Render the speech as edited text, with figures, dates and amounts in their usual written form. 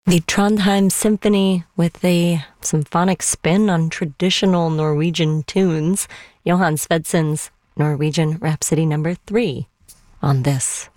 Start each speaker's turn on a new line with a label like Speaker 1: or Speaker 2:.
Speaker 1: The Trondheim Symphony with a symphonic spin on traditional Norwegian tunes. Johan Svedsen's Norwegian Rhapsody number 3 on this